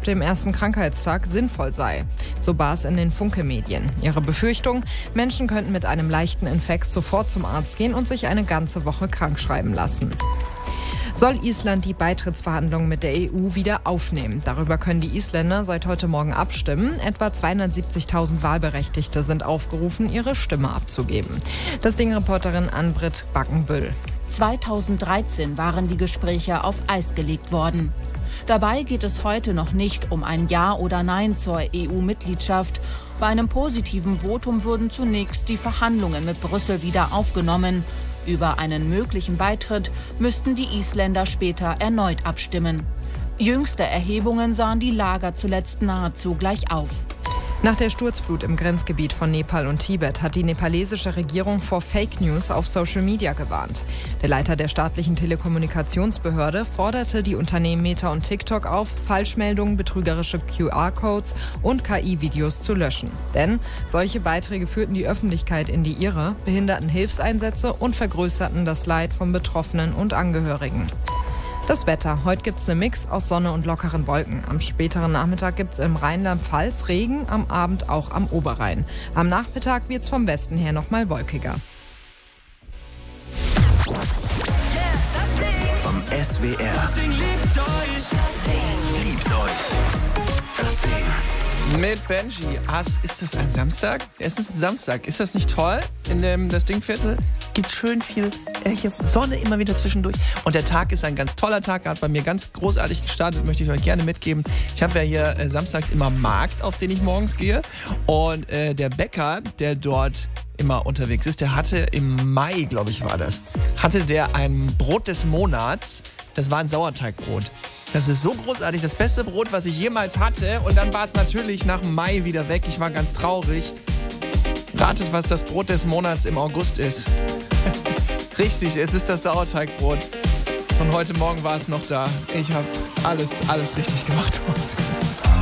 ab dem ersten Krankheitstag sinnvoll sei. So war es in den Funke-Medien. Ihre Befürchtung, Menschen könnten mit einem leichten Infekt sofort zum Arzt gehen und sich eine ganze Woche krankschreiben lassen. Soll Island die Beitrittsverhandlungen mit der EU wieder aufnehmen? Darüber können die Isländer seit heute Morgen abstimmen. Etwa 270.000 Wahlberechtigte sind aufgerufen, ihre Stimme abzugeben. Das Ding-Reporterin Ann-Britt Backenbüll. 2013 waren die Gespräche auf Eis gelegt worden. Dabei geht es heute noch nicht um ein Ja oder Nein zur EU-Mitgliedschaft. Bei einem positiven Votum würden zunächst die Verhandlungen mit Brüssel wieder aufgenommen. Über einen möglichen Beitritt müssten die Isländer später erneut abstimmen. Jüngste Erhebungen sahen die Lager zuletzt nahezu gleich auf. Nach der Sturzflut im Grenzgebiet von Nepal und Tibet hat die nepalesische Regierung vor Fake News auf Social Media gewarnt. Der Leiter der staatlichen Telekommunikationsbehörde forderte die Unternehmen Meta und TikTok auf, Falschmeldungen, betrügerische QR-Codes und KI-Videos zu löschen. Denn solche Beiträge führten die Öffentlichkeit in die Irre, behinderten Hilfseinsätze und vergrößerten das Leid von Betroffenen und Angehörigen. Das Wetter. Heute gibt es einen Mix aus Sonne und lockeren Wolken. Am späteren Nachmittag gibt es im Rheinland-Pfalz Regen, am Abend auch am Oberrhein. Am Nachmittag wird es vom Westen her nochmal wolkiger. Vom SWR. Das Ding liebt euch. Liebt euch. Das Ding. Mit Benji. Ist das ein Samstag? Es ist ein Samstag. Ist das nicht toll? In dem das Ding-Viertel gibt schön viel hier Sonne immer wieder zwischendurch. Und der Tag ist ein ganz toller Tag. Hat bei mir ganz großartig gestartet. Möchte ich euch gerne mitgeben. Ich habe ja hier samstags immer Markt, auf den ich morgens gehe. Und der Bäcker, der dort immer unterwegs ist, der hatte im Mai, glaube ich, war das, hatte der ein Brot des Monats. Das war ein Sauerteigbrot. Das ist so großartig, das beste Brot, was ich jemals hatte. Und dann war es natürlich nach Mai wieder weg. Ich war ganz traurig. Ratet, was das Brot des Monats im August ist. Richtig, es ist das Sauerteigbrot. Und heute Morgen war es noch da. Ich habe alles richtig gemacht heute.